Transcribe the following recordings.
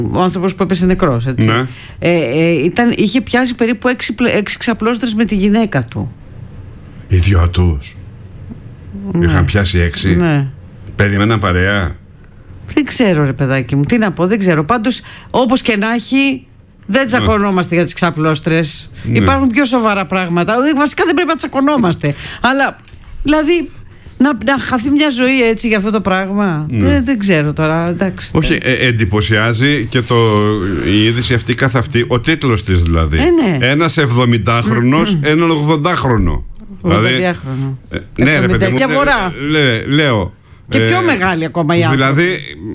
ο άνθρωπος που έπεσε νεκρός, έτσι. Ναι. Είχε πιάσει περίπου 6 ξαπλώστρες με τη γυναίκα του. Οι δυο τους. Ναι. Είχαν πιάσει 6. Ναι. Περίμεναν παρέα. Δεν ξέρω, ρε παιδάκι μου, τι να πω, δεν ξέρω. Πάντως, όπως και να έχει, δεν τσακωνόμαστε για τις ξαπλώστρες. Ναι. Υπάρχουν πιο σοβαρά πράγματα. Βασικά δεν πρέπει να τσακωνόμαστε. Αλλά, δηλαδή, να χαθεί μια ζωή έτσι για αυτό το πράγμα. Ναι. Δεν ξέρω τώρα. Εντάξει. Όχι, εντυπωσιάζει και η είδηση αυτή καθ' αυτή, ο τίτλος της δηλαδή. Ναι. Ένας 70χρονος, έναν 80χρονο. 80χρονο. Ναι, ρε παιδί μου. Λέω. Και πιο μεγάλη ακόμα οι άνθρωποι. Δηλαδή,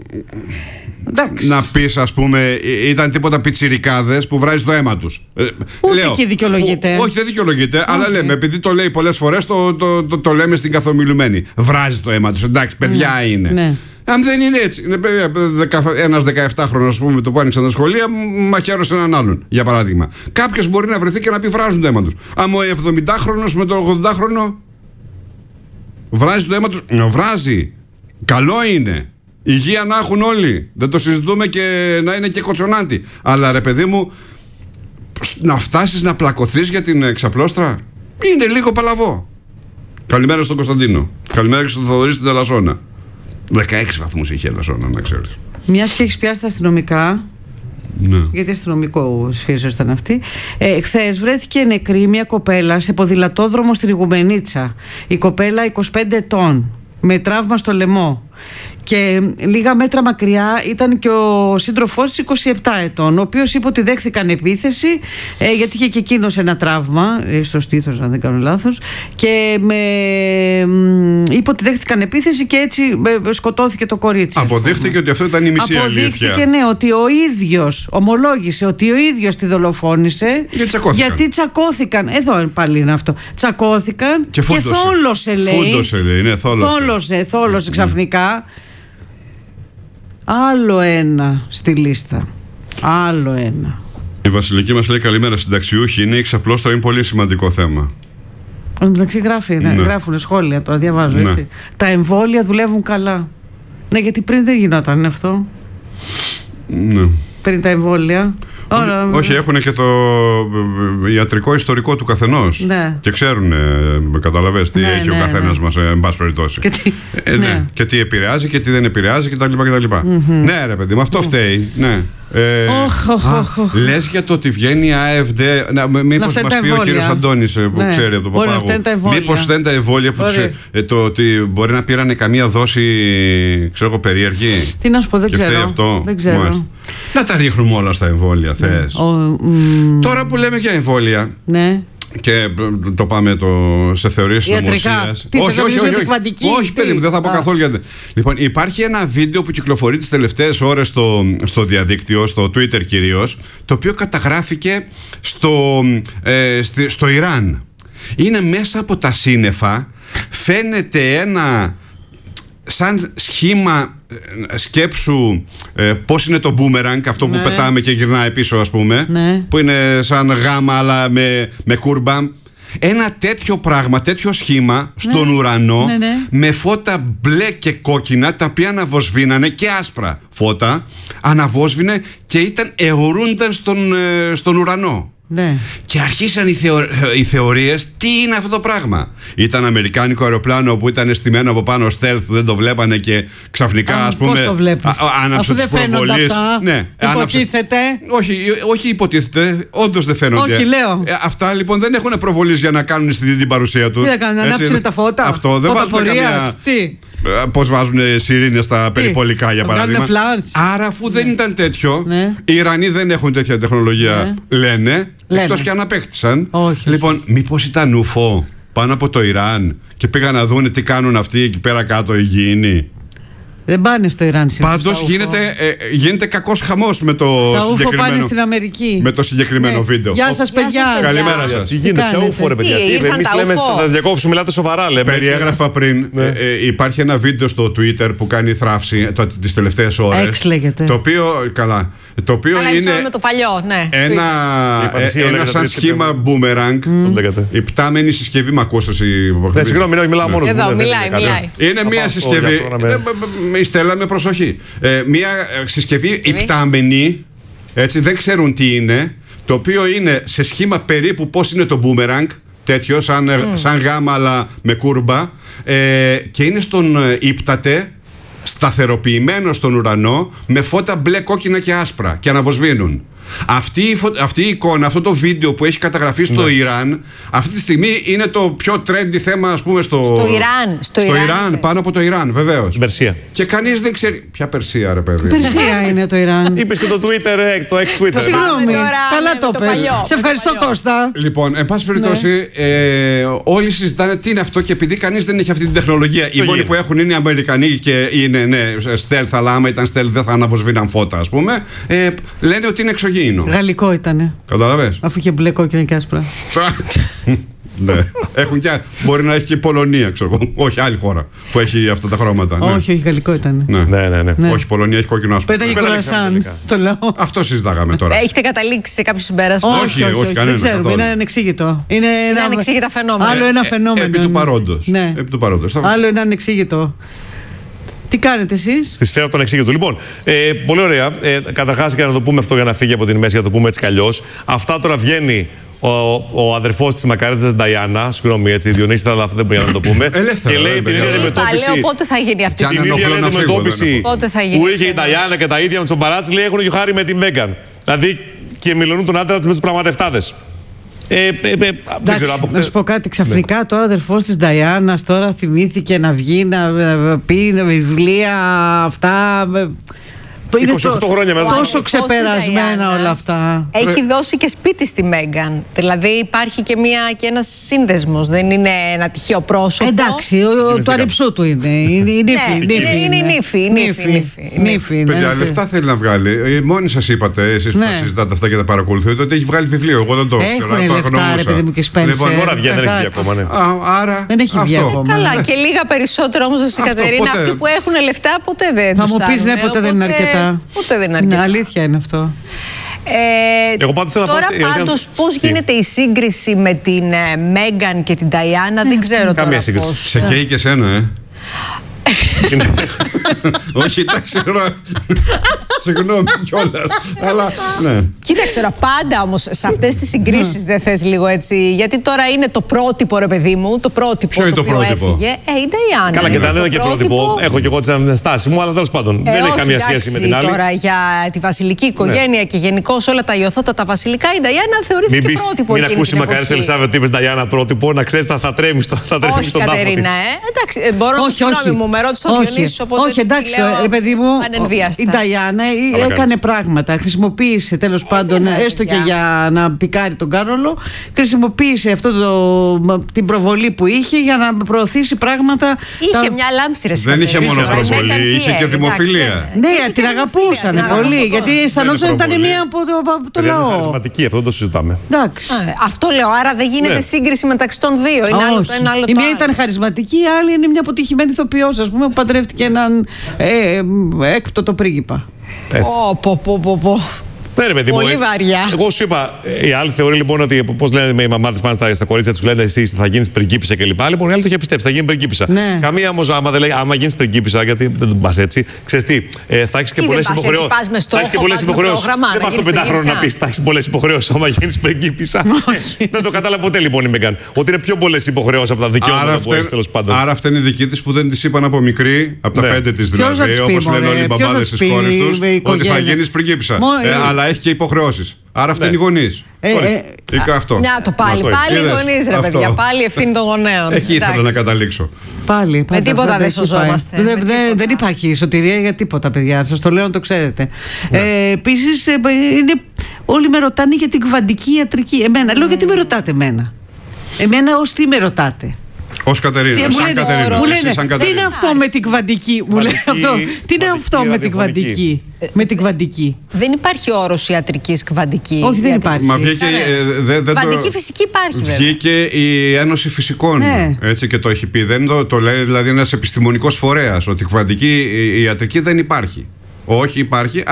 να πεις, ας πούμε, ήταν τίποτα πιτσιρικάδες που βράζει το αίμα τους. Ούτε εκεί δικαιολογείται. Όχι, δεν δικαιολογείται, αλλά λέμε, επειδή το λέει πολλές φορές, το λέμε στην καθομιλουμένη. Βράζει το αίμα τους. Εντάξει, παιδιά είναι. Ναι. Αν δεν είναι έτσι. Ένας 17χρονος, ας πούμε, το που άνοιξαν τα σχολεία, μαχαίρωσε έναν άλλον, για παράδειγμα. Κάποιος μπορεί να βρεθεί και να πει βράζουν το αίμα τους. Αν ο 70χρονος με τον 80χρονο βράζει το αίμα τους, βράζει. Καλό είναι. Υγεία να έχουν όλοι. Δεν το συζητούμε και να είναι και κοτσονάντι. Αλλά ρε παιδί μου, να φτάσεις να πλακωθείς για την ξαπλώστρα είναι λίγο παλαβό. Καλημέρα στον Κωνσταντίνο. Καλημέρα και στον Θοδωρή στην Ελασσόνα. 16 βαθμούς είχε η Ελασσόνα, να ξέρεις. Μιας και έχεις πιάσει τα αστυνομικά. Ναι. Γιατί αστυνομικό φύσεως ήταν αυτή. Χθες βρέθηκε νεκρή μια κοπέλα σε ποδηλατόδρομο στη Ριγουμενίτσα. Η κοπέλα 25 ετών, με τραύμα στο λαιμό. Και λίγα μέτρα μακριά ήταν και ο σύντροφός της 27 ετών, ο οποίος είπε ότι δέχθηκαν επίθεση, γιατί είχε και εκείνος ένα τραύμα στο στήθος, αν δεν κάνω λάθος, και είπε ότι δέχθηκαν επίθεση και έτσι σκοτώθηκε το κορίτσι. Αποδείχθηκε ότι αυτό ήταν η μισή αλήθεια. Αποδείχθηκε, ναι, ότι ο ίδιος ομολόγησε ότι ο ίδιος τη δολοφόνησε, γιατί τσακώθηκαν. Εδώ πάλι είναι αυτό. Τσακώθηκαν και θόλωσε, λέει. Φούντωσε, λέει, ναι, θόλωσε ξαφνικά. Άλλο ένα στη λίστα. Άλλο ένα. Η Βασιλική μας λέει καλημέρα συνταξιούχοι. Είναι η ξαπλώστρα, είναι πολύ σημαντικό θέμα. Εντάξει, γράφουν σχόλια, το διαβάζω, έτσι. Ναι. Τα εμβόλια δουλεύουν καλά. Ναι, γιατί πριν δεν γινόταν αυτό. Ναι. Πριν τα εμβόλια. Όχι, έχουν και το ιατρικό ιστορικό του καθενός. Ναι. Και ξέρουν, καταλαβαίνεις, τι έχει ο καθένας μας, εν πάση περιπτώσει. Και τι επηρεάζει και τι δεν επηρεάζει κτλ. Ναι, ρε παιδί μου, αυτό φταίει. Ναι. Λες για το ότι βγαίνει η AFD. Μήπως μας πει ο κύριος Αντώνης που ξέρει από τον Παπάγο, μήπως φταίνουν τα εμβόλια που το ότι μπορεί να πήρανε καμία δόση, ξέρω εγώ, περίεργη. Τι να σου πω, δεν ξέρω. Να τα ρίχνουμε όλα στα εμβόλια, θες. Τώρα που λέμε για εμβόλια, και το πάμε σε θεωρίες συνωμοσίας. Όχι, παιδί μου, δεν θα πω καθόλου γιατί. Λοιπόν, υπάρχει ένα βίντεο που κυκλοφορεί τις τελευταίες ώρες στο διαδίκτυο, στο Twitter κυρίως, το οποίο καταγράφηκε στο Ιράν. Είναι μέσα από τα σύννεφα, φαίνεται ένα σαν σχήμα, σκέψου πώς είναι το boomerang, αυτό που πετάμε και γυρνάει πίσω, ας πούμε, που είναι σαν γάμα αλλά με κούρμπα. Ένα τέτοιο πράγμα, τέτοιο σχήμα στον ουρανό, με φώτα μπλε και κόκκινα, τα οποία αναβοσβήνανε, και άσπρα φώτα αναβόσβηνε και αιωρούνταν στον ουρανό. Ναι. Και αρχίσαν οι θεωρίες, τι είναι αυτό το πράγμα. Ήταν αμερικάνικο αεροπλάνο που ήταν στημένο από πάνω stealth, δεν το βλέπανε και ξαφνικά, ας πούμε, άναψε τις προβολείς. Ναι, υποτίθεται. Όχι υποτίθεται, όντως δεν φαίνονται. Όχι, λέω. Αυτά λοιπόν δεν έχουν προβολείς για να κάνουν την παρουσία τους. Τι θα κάνουν, να ανάψουν τα φώτα. Αυτό δεν βάζουν καμία. Τι. Πώς βάζουν σιρήνες στα περιπολικά, για παράδειγμα. Άρα, αφού δεν ήταν τέτοιο, οι Ιρανοί δεν έχουν τέτοια τεχνολογία, λένε. Εκτός και αν απέκτησαν. Λοιπόν, μήπως ήταν ουφό πάνω από το Ιράν και πήγαν να δουν τι κάνουν αυτοί εκεί πέρα κάτω οι γήινοι. Δεν πάνε στο Ιράν σήμερα. Πάντως γίνεται κακός χαμός με το συγκεκριμένο. Πάνε στην Αμερική. Με το συγκεκριμένο βίντεο. Γεια σας, παιδιά. Καλημέρα σας. Τι γίνεται, ποια ούφο, ρε παιδιά. Εμείς λέμε θα σας διακόψουμε, μιλάτε σοβαρά, λέμε. Περιέγραφα πριν. Υπάρχει ένα βίντεο στο Twitter που κάνει θράψη τις τελευταίες ώρες. Εξ λέγεται. Το οποίο, καλά. Το οποίο είναι με το παλιό, ναι. Ένα σαν σχήμα boomerang. Υπτάμενη συσκευή, μ' ακούς εσύ. Ναι, συγγνώμη, μιλάω μόνος μου. Εδώ, μιλάει. Είναι μια συσκευή. Η Στέλλα, με προσοχή. Μια συσκευή υπτάμενη, έτσι, δεν ξέρουν τι είναι. Το οποίο είναι σε σχήμα περίπου πώς είναι το boomerang. Τέτοιο, σαν γάμα, αλλά με κούρμπα. Και είναι στον ύπταται, σταθεροποιημένο στον ουρανό, με φώτα μπλε, κόκκινα και άσπρα και αναβοσβήνουν. Αυτή η εικόνα, αυτό το βίντεο που έχει καταγραφεί στο Ιράν, αυτή τη στιγμή είναι το πιο trendy θέμα, ας πούμε, στο Ιράν, πάνω από το Ιράν, βεβαίως. Περσία. Και κανείς δεν ξέρει. Ποια Περσία, ρε παιδί? Περσία είναι το Ιράν. Είπες και το Twitter, το ex-Twitter. Συγγνώμη, καλά το πες. Σε ευχαριστώ, Κώστα. Λοιπόν, εν πάση περιπτώσει, όλοι συζητάνε τι είναι αυτό, και επειδή κανείς δεν έχει αυτή την τεχνολογία, οι μόνοι που έχουν είναι οι Αμερικανοί και είναι stealth, αλλά άμα ήταν stealth δεν θα αναβοσβήναν φώτα, ας πούμε. Λένε ότι είναι εξωγήινο. Γαλλικό ήτανε. Καταλαβες. Αφού είχε μπλε, κόκκινα και άσπρα. Ναι. Έχουν και, μπορεί να έχει και η Πολωνία, ξέρω. Όχι, άλλη χώρα που έχει αυτά τα χρώματα. Όχι, γαλλικό ήταν. Ναι. Όχι, Πολωνία έχει κόκκινο άσπρο. Πέταγε κουρασάν στο λαό. Αυτό συζητάγαμε τώρα. Έχετε καταλήξει σε κάποιο συμπέρασμα? Όχι, κανένα. Δεν ξέρουμε, είναι ανεξήγητο. Είναι ανεξήγητα φαινόμενα. Άλλο ένα φαινόμενο. Επί του παρόντος. Άλλο ένα ανεξήγητο. Τι κάνετε εσείς? Στη σφαίρα των εξήγητων. Λοιπόν, πολύ ωραία. Καταρχάς, για να το πούμε αυτό, για να φύγει από την μέση, για να το πούμε έτσι κι αλλιώς. Αυτά τώρα βγαίνει ο αδερφός της μακαρίτιδας Νταϊάννα. Συγγνώμη, έτσι, Διονύση, αλλά αυτό δεν μπορεί να το πούμε. Ελεύθερα. Και λέει την ίδια αντιμετώπιση. Λέω πότε θα γίνει αυτή η συζήτηση. Την ίδια αντιμετώπιση που είχε η Νταϊάννα και τα ίδια με τον Μπαράτσι, λέει, έχουν και χάρη με την Μέγκαν. Δηλαδή και μιλώνουν τον άντρα της με τους πραγματευτάδες. Δεν ξέρω από χτες. Να σου πω κάτι, ξαφνικά τώρα ο αδερφός της Νταϊάννας τώρα θυμήθηκε να βγει, να πει βιβλία αυτά. 28 χρόνια μετά. Τόσο ξεπερασμένα όλα αυτά. Έχει δώσει και σπίτι στη Μέγκαν. Δηλαδή υπάρχει και ένας σύνδεσμος. Δεν είναι ένα τυχαίο πρόσωπο. Εντάξει, του αρυψού του είναι. Είναι νύφη. Παιδιά, λεφτά θέλει να βγάλει. Μόνοι σας είπατε, εσείς που τα συζητάτε αυτά και τα παρακολουθείτε, ότι έχει βγάλει βιβλίο. Εγώ δεν το ξέρω. Έχουν λεφτά, ρε παιδί μου, και Σπένσερ. Τώρα βγαίνει, δεν έχει βγει ακόμα. Άρα. Δεν έχει βγει ακόμα. Καλά, και λίγα περισσότερο όμως, η Κατερίνα, αυτοί που έχουν λεφτά ποτέ δεν τους θα μου πεις, ναι, ποτέ δεν είναι αρκετά. Ποτέ δεν είναι αρκετά. Αλήθεια είναι αυτό. Τώρα πάντως πώς γίνεται η σύγκριση με την Μέγκαν και την Νταϊάννα, δεν ξέρω τώρα. Καμία σύγκριση. Σε καίει και σένα, Όχι, τα ξέρω. Συγγνώμη κιόλας. Αλλά ναι. Κοίταξε τώρα, πάντα όμως σε αυτές τις συγκρίσεις δεν θες λίγο έτσι? Γιατί τώρα είναι το πρότυπο, ρε παιδί μου, το πρότυπο. Ποιο είναι το πρότυπο? Έφυγε. Η Νταϊάννα. Καλά, και δεν είναι και πρότυπο. Έχω και εγώ τις αναστάσεις μου, αλλά τέλος πάντων δεν έχει καμία σχέση με την άλλη. Τώρα για τη βασιλική οικογένεια και γενικώς όλα τα ιωθώτα βασιλικά, η Νταϊάννα θεωρήθηκε πρότυπο. Μην ακούσει μακάρι τη Ελισάβετ ότι είπε Νταϊάννα πρότυπο, να ξέρει θα τρέμει στον τάφο. Όχι, Κατερίνα, εντάξει, μπορώ να μου με ρώτησε ο Διονύσης, οπότε. Όχι, εντάξει, ρε παιδί μου, η Νταϊάννα έκανε πράγματα. Χρησιμοποίησε τέλος πάντων, έστω και για να πικάρει τον Κάρολο, χρησιμοποίησε την προβολή που είχε για να προωθήσει πράγματα. Είχε μια λάμψη, ρε. Δεν είχε μόνο προβολή, είχε και δημοφιλία. Ναι, την αγαπούσαν πολύ, γιατί αισθανόταν ότι ήταν μία από το λαό. Είναι χαρισματική, αυτό το συζητάμε. Αυτό λέω, άρα δεν γίνεται σύγκριση μεταξύ των δύο. Η μία ήταν χαρισματική, η άλλη είναι μια αποτυχημένη ηθοποιός, ας πούμε, που παντρεύτηκε έναν έκπτωτο πρίγκιπα. Ναι, ρε παιδί μου. Πολύ βαριά. Εγώ σου είπα, η άλλη θεωρεί λοιπόν ότι, πώς λένε οι μαμάδες πάνε στα κορίτσια, τους λένε εσύ θα γίνεις πριγκίπισσα κλπ. Λοιπόν, η άλλη το είχε πιστέψει, θα γίνει πριγκίπισσα. Ναι. Καμία όμως άμα δεν λέει, άμα γίνεις πριγκίπισσα, γιατί δεν τον πας έτσι, ξέρεις τι, θα έχεις και πολλές υποχρεώσεις. Θα έχεις και πολλές υποχρεώσεις. Δεν πας το 5χρονο να πεις, θα έχεις πολλές υποχρεώσεις άμα γίνεις πριγκίπισσα. Δεν το κατάλαβε ποτέ λοιπόν η Μέγκαν. Ότι είναι πιο πολλές υποχρεώσεις από τα δικαιώματα που έχεις τέλος πάντων. Άρα αυτά είναι δική της που δεν της είπαν από μικρή, από τα 5 της δηλαδή, όπως λένε όλοι οι μπαμπάδες στις κόρες τους, ότι θα γίνεις πριγκίπισσα. Αλλά έχει και υποχρεώσεις. Άρα αυτά είναι οι γονείς. Αυτό. Μια το πάλι. Πάλι οι γονείς, ρε παιδιά. Πάλι ευθύνη των γονέων. Εκεί ήθελα να καταλήξω. Πάλι. Με τίποτα δεν σωζόμαστε. Δεν υπάρχει σωτηρία για τίποτα, παιδιά. Σας το λέω να το ξέρετε. Επίσης, όλοι με ρωτάνε για την κβαντική ιατρική. Λέω, γιατί με ρωτάτε εμένα? Εμένα ως τι με ρωτάτε? Ως Κατερίνα, σαν Κατερίνα. Μου λένε, τι είναι αυτό με την κβαντική? Μου λένε αυτό. Τι είναι αυτό με την κβαντική? Με την κβαντική. Δεν υπάρχει όρος ιατρικής κβαντική. Όχι, δεν υπάρχει. Μα βγήκε. Κβαντική φυσική υπάρχει, βέβαια. Βγήκε η Ένωση Φυσικών. Έτσι και το έχει πει. Δεν το λέει δηλαδή ένας επιστημονικός φορέας ότι κβαντική ιατρική δεν υπάρχει. Όχι, υπάρχει, αλλά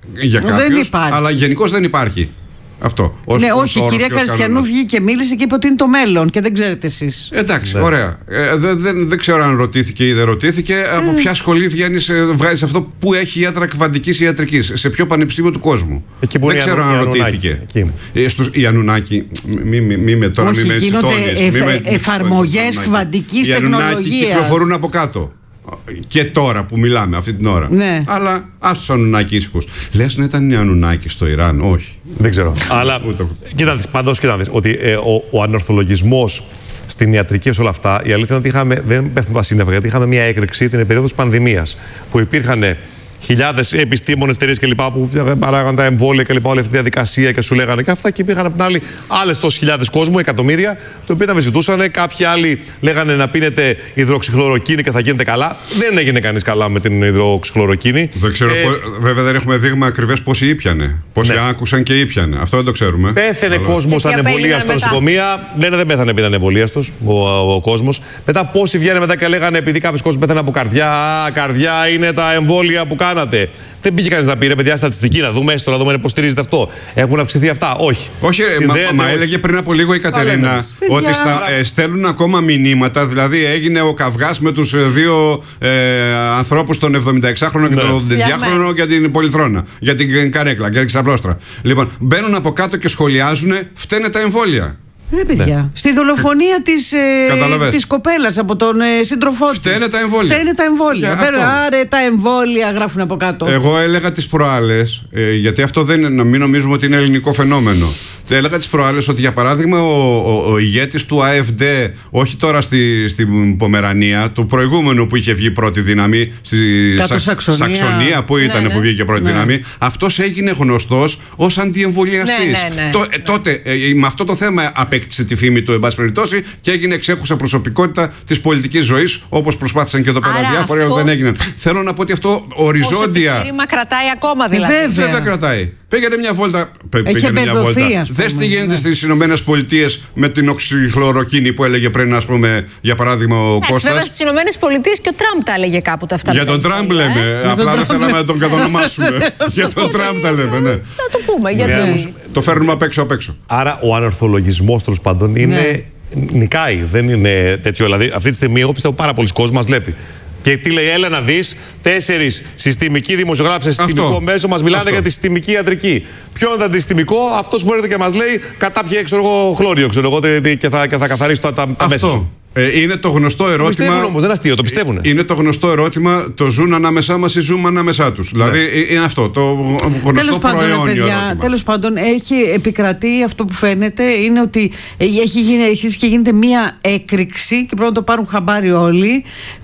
για κάποιους, αλλά γενικώς δεν υπάρχει. Αυτό. Ναι, όχι, η κυρία Καριστιανού βγήκε και μίλησε και είπε ότι είναι το μέλλον και δεν ξέρετε εσείς. Εντάξει, ωραία. Δεν ξέρω αν ρωτήθηκε ή δεν ρωτήθηκε. Από ποια σχολή βγάζει αυτό που έχει ιατρά κβαντικής ιατρικής, σε ποιο πανεπιστήμιο του κόσμου. Δεν ξέρω αν ρωτήθηκε. Οι Ανουνάκη, μη με γίνονται εφαρμογές κβαντικής τεχνολογίας. Οι Ανουνάκη κυκλοφορούν από κάτω. Και τώρα που μιλάμε, αυτή την ώρα. Ναι. Αλλά ας τους Ανουνάκη ήσυχους. Λες να ήταν οι Ανουνάκη στο Ιράν, όχι. Δεν ξέρω. Αλλά κοίτατε, παντός κοιτάξτε, ότι ο ανορθολογισμός στην ιατρική σε όλα αυτά, η αλήθεια είναι ότι δεν πέφτουν τα σύννεφα, γιατί είχαμε μια έκρηξη την περίοδο της πανδημίας, που υπήρχαν χιλιάδες επιστήμονες, εταιρείες κλπ. Που παράγαν τα εμβόλια και λοιπά, όλη αυτή τη διαδικασία και σου λέγανε και αυτά. Και υπήρχαν απ' την άλλη άλλες τόσες χιλιάδες κόσμου, εκατομμύρια, το οποίο τα ζητούσαν. Κάποιοι άλλοι λέγανε να πίνετε υδροξυχλωροκίνη και θα γίνετε καλά. Δεν έγινε κανείς καλά με την υδροξυχλωροκίνη. Δεν ξέρω, βέβαια δεν έχουμε δείγμα ακριβές πόσοι ήπιανε. Πόσοι άκουσαν και ήπιανε. Αυτό δεν το ξέρουμε. Πέθανε κόσμος ανεμβολία στα νοσοκομεία. Λένε δεν πέθανε επειδή ήταν εμβολίαστος ο κόσμος. Μετά πόσοι βγαίνουν μετά και λέγανε επειδή κάποιος κόσμος πέθανε από καρδιά. Καρδιά είναι τα εμβόλια που κάνατε. Δεν πήγε κανείς να πει, ρε παιδιά, στατιστική, να δούμε έστω, να δούμε αν υποστηρίζεται αυτό. Έχουν αυξηθεί αυτά. Όχι. Όχι, μα έλεγε πριν από λίγο η Κατερίνα ότι στέλνουν ακόμα μηνύματα. Δηλαδή έγινε ο καυγάς με τους δύο ανθρώπους, τον 76χρονο και τον 82χρονο, για την πολυθρόνα. Για την καρέκλα, για την ξαπλώστρα. Λοιπόν, μπαίνουν από κάτω και σχολιάζουν, φταίνε τα εμβόλια. Παιδιά. Ναι. Στη δολοφονία της κοπέλας από τον σύντροφό της. Φταίνε τα εμβόλια. Άρε τα εμβόλια γράφουν από κάτω. Εγώ έλεγα τις προάλλες, γιατί αυτό να μην νομίζουμε ότι είναι ελληνικό φαινόμενο. Έλεγα τις προάλλες ότι για παράδειγμα ο ηγέτης του AfD, όχι τώρα στην Πομερανία, του προηγούμενου που είχε βγει πρώτη δύναμη, στη Σαξονία που ήταν που βγήκε πρώτη δύναμη, αυτός έγινε γνωστός ως αντιεμβολιαστής. Τότε με αυτό το θέμα απέκτησε τη φήμη του, εν πάση περιπτώσει, και έγινε εξέχουσα προσωπικότητα της πολιτικής ζωής, όπως προσπάθησαν και εδώ πέρα διάφοροι, αλλά δεν έγιναν. Θέλω να πω ότι αυτό οριζόντια. Το επιχείρημα κρατάει ακόμα δηλαδή. Βέβαια κρατάει. Πήγαινε μια βόλτα. Δες τι γίνεται στις Ηνωμένες Πολιτείες με την οξυχλωροκίνη που έλεγε πριν, ας πούμε, για παράδειγμα, ο Κώστας. Βέβαια στις Ηνωμένες Πολιτείες και ο Τραμπ τα έλεγε κάπου τα αυτά. Για τον Τραμπ λέμε. Απλά δεν θέλαμε να τον κατονομάσουμε. Για τον Τραμπ τα λέμε, ναι. Να το πούμε, γιατί. Το φέρνουμε απ' έξω. Άρα ο ανορθολογισμός τέλος πάντων είναι. Νικάει. Δεν είναι τέτοιο. Δηλαδή αυτή τη στιγμή, εγώ πιστεύω πάρα πολλοί κόσμοι μας βλέπει. Και τι λέει, έλα να δεις, 4 συστημικοί δημοσιογράφοι σε συστημικό μέσο μας μιλάνε για τη συστημική ιατρική. Ποιο είναι το αντισυστημικό, αυτός που έρχεται και μας λέει, κατάπιε χλώριο, και θα καθαρίσει τα μέσα σου. Είναι το γνωστό ερώτημα. Το πιστεύουν όμως, δεν είναι αστείο, το πιστεύουν. Είναι το γνωστό ερώτημα, το ζουν ανάμεσά μας ή ζούμε ανάμεσά τους. Δηλαδή είναι αυτό, το γνωστό προαιώνιο ερώτημα. Τέλος πάντων, έχει επικρατεί αυτό που φαίνεται, είναι ότι έχει και γίνεται μία έκρηξη και πρέπει να το πάρουν χαμπάρι όλοι,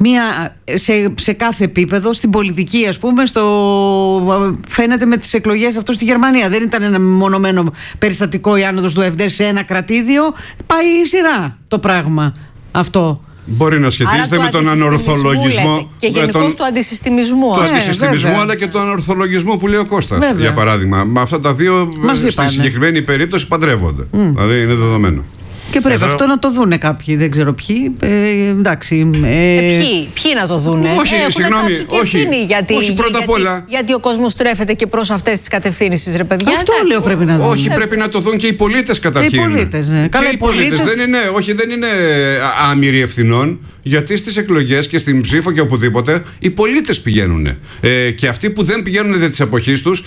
σε κάθε επίπεδο, στην πολιτική ας πούμε, φαίνεται με τις εκλογές αυτό στη Γερμανία. Δεν ήταν ένα μονομένο περιστατικό η άνοδος του ΕΦΔ σε ένα κρατήδιο, πάει σειρά το πράγμα. Αυτό. Μπορεί να σχετίζεται με τον ανορθολογισμό. Και γενικώς του αντισυστημισμού. Του αντισυστημισμού, αλλά και του ανορθολογισμού που λέει ο Κώστας. Για παράδειγμα. Με αυτά τα δύο στη συγκεκριμένη περίπτωση παντρεύονται. Δηλαδή είναι δεδομένο. Και πρέπει αυτό να το δούνε κάποιοι, δεν ξέρω ποιοι. Εντάξει. Ποιοι να το δούνε. Όχι, συγγνώμη. Όχι, πρώτα απ' όλα. Γιατί ο κόσμος στρέφεται και προς αυτές τις κατευθύνσεις, ρε παιδιά. Αυτό λέω πρέπει να δουν. Όχι, πρέπει να το δουν και οι πολίτες καταρχήν. Και οι πολίτες, ναι. Και οι πολίτες δεν είναι άμυροι ευθυνών. Γιατί στις εκλογές και στην ψήφο και οπουδήποτε οι πολίτες πηγαίνουν. Και αυτοί που δεν πηγαίνουν δια της εποχής τους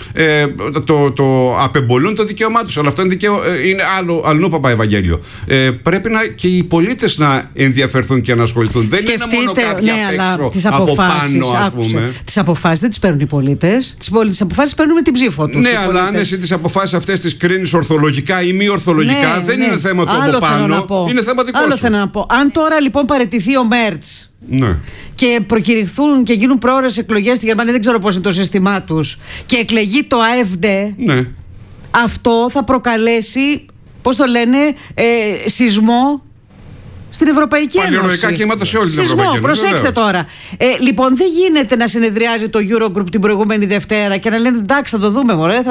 το απεμπολούν το δικαίωμά τους. Αλλά αυτό είναι αλλού παπά Ευαγγέλιο. Πρέπει και οι πολίτες να ενδιαφερθούν και να ασχοληθούν. Δεν είναι μόνο κάποιοι απ' έξω, από πάνω, ας πούμε. Τις αποφάσεις δεν τις παίρνουν οι πολίτες. Τις αποφάσεις παίρνουν με την ψήφο τους. Ναι, αλλά αν εσύ τις αποφάσεις αυτές τις κρίνεις ορθολογικά ή μη ορθολογικά, δεν είναι θέμα του από πάνω. Είναι θέμα δικό σου. Άλλο θέλω να πω. Αν τώρα λοιπόν παραιτηθεί ο Μέρτς, ναι, και προκηρυχθούν και γίνουν πρόορες εκλογές στη Γερμανία, δεν ξέρω πώς είναι το σύστημά τους, και εκλεγεί το AfD, ναι, αυτό θα προκαλέσει, πώς το λένε, σεισμό στην Ευρωπαϊκή Ένωση. Παλαιροϊκά κύματα σε όλη την Ευρωπαϊκή Ένωση. Προσέξτε τώρα. Λοιπόν, δεν γίνεται να συνεδριάζει το Eurogroup την προηγούμενη Δευτέρα και να λένε εντάξει, θα το δούμε, μωρέ, για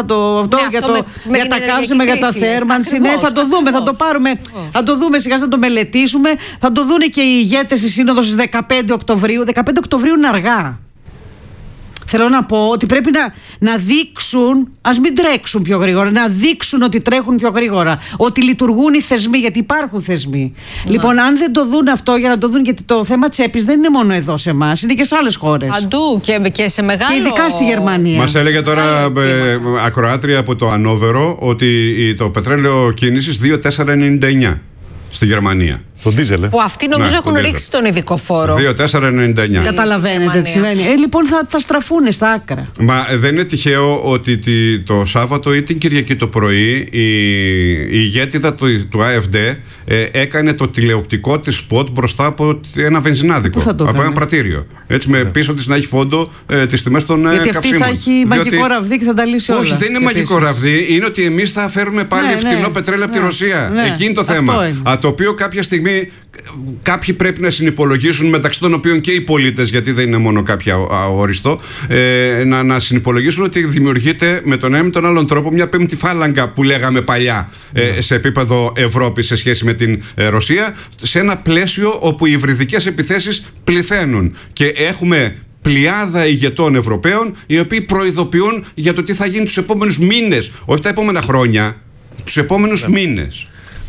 τα καύσιμα, για τα θέρμανση. Ναι, θα το δούμε, θα το πάρουμε. Θα το δούμε σιγά, θα το μελετήσουμε. Θα το δούνε και οι ηγέτες στη Σύνοδο στις 15 Οκτωβρίου. 15 Οκτωβρίου είναι αργά. Θέλω να πω ότι πρέπει να δείξουν, ας μην τρέξουν πιο γρήγορα, να δείξουν ότι τρέχουν πιο γρήγορα, ότι λειτουργούν οι θεσμοί, γιατί υπάρχουν θεσμοί. Λοιπόν, αν δεν το δουν αυτό, για να το δουν, γιατί το θέμα τσέπης δεν είναι μόνο εδώ σε εμάς, είναι και σε άλλες χώρες. Παντού και σε μεγάλο. Και ειδικά στη Γερμανία. Μας έλεγε τώρα ακροάτρια από το Ανόβερο ότι το πετρέλαιο κίνησης 2,499 στη Γερμανία. Το ντίζελ, Που αυτοί νομίζω έχουν ρίξει τον ειδικό φόρο. 2,499. Καταλαβαίνετε τι σημαίνει. Λοιπόν, θα στραφούν στα άκρα. Μα δεν είναι τυχαίο ότι το Σάββατο ή την Κυριακή το πρωί η ηγέτιδα του ΑΕΦΔ έκανε το τηλεοπτικό της σποτ μπροστά από ένα βενζινάδικο. Από ένα πρατήριο. Έτσι, με πίσω της να έχει φόντο τις τιμές των καυσίμων. Γιατί αυτή θα έχει μαγικό ραβδί και θα τα λύσει όλα. Όχι, δεν είναι μαγικό ραβδί. Είναι ότι εμείς θα φέρουμε πάλι φτηνό πετρέλαιο από τη Ρωσία. Εκεί είναι το θέμα. Το οποίο κάποια στιγμή κάποιοι πρέπει να συνυπολογίσουν, μεταξύ των οποίων και οι πολίτες, γιατί δεν είναι μόνο κάποιοι αόριστο, να συνυπολογίσουν ότι δημιουργείται με τον ένα με τον άλλον τρόπο μια πέμπτη φάλαγγα που λέγαμε παλιά σε επίπεδο Ευρώπης σε σχέση με την Ρωσία, σε ένα πλαίσιο όπου οι υβριδικές επιθέσεις πληθαίνουν και έχουμε πλειάδα ηγετών Ευρωπαίων οι οποίοι προειδοποιούν για το τι θα γίνει τους επόμενους μήνες, όχι τα επόμενα χρόνια, τους επόμενους μήνες.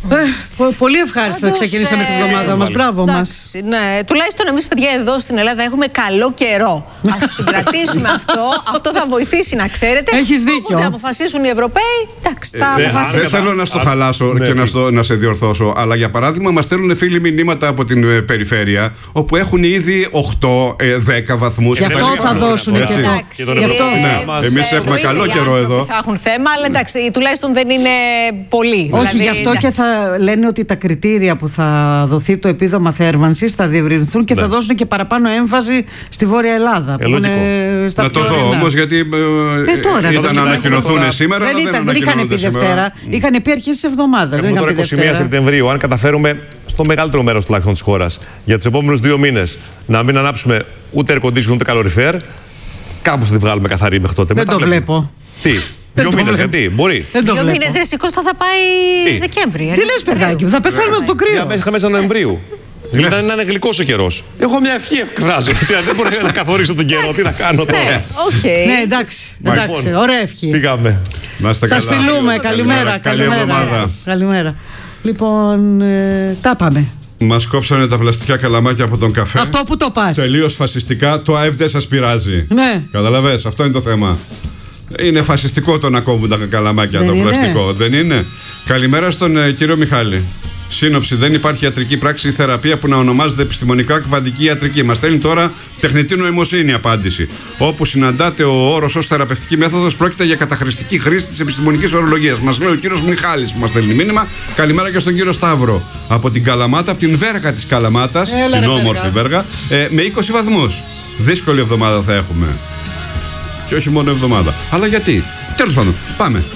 Πολύ ευχάριστα ξεκινήσαμε την εβδομάδα μας. Μπράβο μας. Ναι, τουλάχιστον εμείς, παιδιά, εδώ στην Ελλάδα έχουμε καλό καιρό. Ας το συγκρατήσουμε αυτό. Αυτό θα βοηθήσει, να ξέρετε. Έχεις δίκιο. Όποτε αποφασίσουν οι Ευρωπαίοι, εντάξει, θα αποφασίσουν. Δεν θέλω να στο χαλάσω και να σε διορθώσω, αλλά για παράδειγμα μας στέλνουν φίλοι μηνύματα από την περιφέρεια όπου έχουν ήδη 8-10 βαθμούς. Γι' αυτό θα δώσουν και εδώ. Εμείς έχουμε καλό καιρό εδώ. Θα έχουν θέμα, αλλά εντάξει, τουλάχιστον δεν είναι πολύ. Όχι, γι' αυτό και θα λένε ότι τα κριτήρια που θα δοθεί το επίδομα θέρμανσης θα διευρυνθούν και θα δώσουν και παραπάνω έμφαση στη Βόρεια Ελλάδα. Που είναι στα να το δω όμως, γιατί ήταν να ανακοινωθούν σήμερα. Δεν είχαν πει Δευτέρα. Είχαν πει αρχές της εβδομάδας. Έχουμε τώρα 21 Σεπτεμβρίου. Αν καταφέρουμε στο μεγαλύτερο μέρος τουλάχιστον της χώρας για τους επόμενους 2 μήνες να μην ανάψουμε ούτε air condition ούτε καλοριφέρ, κάπου θα τη βγάλουμε καθαρή μέχρι τότε. Δεν το βλέπω. Τι? 2 μήνες, γιατί, μπορεί. 2 μήνες, ρε Σικώστα, θα πάει Δεκέμβρη. Τι λες, παιδάκι μου, θα πεθαίνουμε από το κρύο. Μέσα Νοεμβρίου. Να είναι γλυκός ο καιρός. Εγώ μια ευχή εκφράζω. Δεν μπορώ να καθορίσω τον καιρό. Τι να κάνω τώρα. Ναι, εντάξει. Ωραία ευχή. Πήγαμε. Σας φιλούμε. Καλημέρα. Καλημέρα. Λοιπόν, τα πάμε. Μας κόψανε τα πλαστικά καλαμάκια από τον καφέ. Αυτό που το πας. Τελείως φασιστικά. Το ΑΕΦ δεν σας πειράζει. Ναι. Καταλαβες, αυτό είναι το θέμα. Είναι φασιστικό το να κόβουν τα καλαμάκια το πλαστικό, δεν είναι? Καλημέρα στον κύριο Μιχάλη. Σύνοψη: δεν υπάρχει ιατρική πράξη ή θεραπεία που να ονομάζεται επιστημονικά κβαντική ιατρική. Μας στέλνει τώρα τεχνητή νοημοσύνη απάντηση. Όπου συναντάται ο όρος ως θεραπευτική μέθοδος, πρόκειται για καταχρηστική χρήση της επιστημονικής ορολογίας. Μας λέει ο κύριος Μιχάλης που μας στέλνει μήνυμα. Καλημέρα και στον κύριο Σταύρο. Από την Καλαμάτα, από την Βέργα της Καλαμάτας, την όμορφη Βέργα, με 20 βαθμούς. Δύσκολη εβδομάδα θα έχουμε. Και όχι μόνο εβδομάδα. Αλλά γιατί? Τέλος πάντων, πάμε.